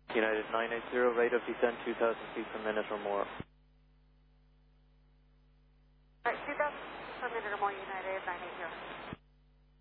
United 980, rate of descent 2,000 feet per minute or more. Alright, 2,000 feet per minute or more, United 980.